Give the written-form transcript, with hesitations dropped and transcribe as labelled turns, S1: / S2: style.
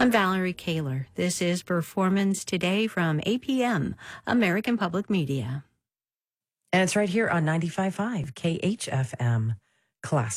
S1: I'm Valerie Kaler. This is Performance Today from APM, American Public Media.
S2: And it's right here on 95.5 KHFM Classic.